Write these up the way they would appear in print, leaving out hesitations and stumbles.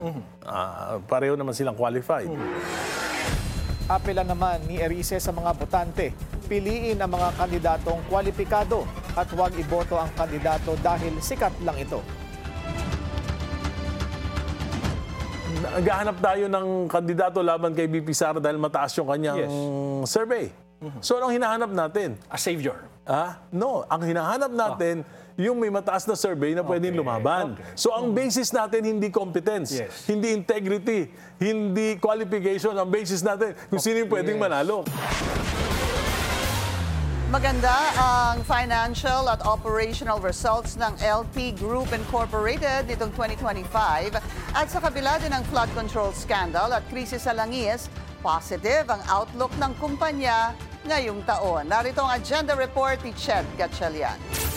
Pareho naman silang qualified. Apela naman ni Erice sa mga botante, piliin ang mga kandidatong kwalipikado at huwag iboto ang kandidato dahil sikat lang ito. Naghahanap tayo ng kandidato laban kay BP Sara dahil mataas yung kanyang survey. So, anong hinahanap natin? A savior. No, ang hinahanap natin, yung may mataas na survey na pwedeng lumaban. So, ang basis natin hindi competence, hindi integrity, hindi qualification. Ang basis natin kung sino yung pwedeng manalo. Maganda ang financial at operational results ng LT Group Incorporated nitong 2025 at sa kabila din ng flood control scandal at krisis sa langis, positive ang outlook ng kumpanya ngayong taon. Narito ang agenda report ni Ched Gatchalian.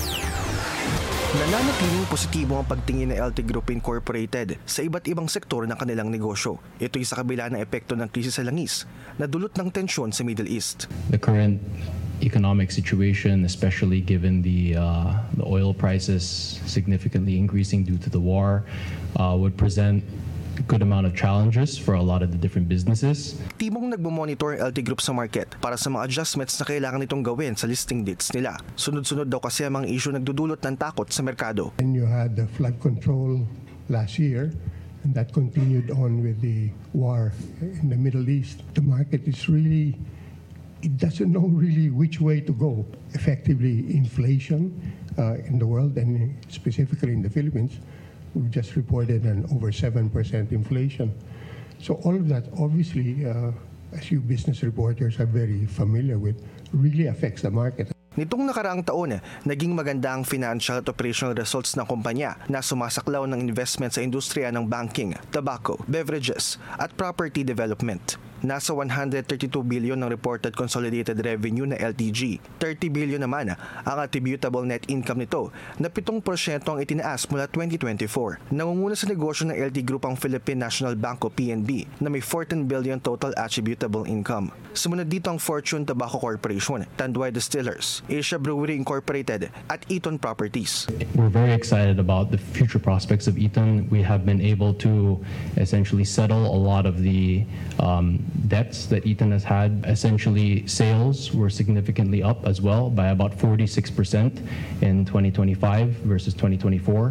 Nananatiling positibo ang pagtingin ng LT Group Incorporated sa iba't ibang sektor ng kanilang negosyo. Ito'y sa kabila ng epekto ng krisis sa langis na dulot ng tensyon sa Middle East. The current economic situation, especially given the oil prices significantly increasing due to the war, would present a good amount of challenges for a lot of the different businesses. Timong nagmomonitor ang LT Group sa market para sa mga adjustments na kailangan nitong gawin sa listing dates nila. Sunod-sunod daw kasi ang mga issue nagdudulot ng takot sa merkado. And you had the flood control last year, and that continued on with the war in the Middle East. The market is really, it doesn't know really which way to go. Effectively, inflation in the world and specifically in the Philippines, we've just reported an over 7% inflation. So all of that, obviously, as you business reporters are very familiar with, really affects the market. Nitong nakaraang taon, naging maganda ang financial at operational results ng kumpanya na sumasaklaw ng investment sa industriya ng banking, tobacco, beverages at property development. Nasa 132 billion ng reported consolidated revenue na LTG. 30 billion naman ang attributable net income nito na 7% ang itinaas mula 2024. Nangunguna sa negosyo ng LT Group ang Philippine National Bank o PNB na may 14 billion total attributable income. Sumunod dito ang Fortune Tobacco Corporation, Tanduay Distillers, Asia Brewery Incorporated at Eaton Properties. We're very excited about the future prospects of Eaton. We have been able to essentially settle a lot of the debts that Eaton has had. Essentially, sales were significantly up as well by about 46% in 2025 versus 2024.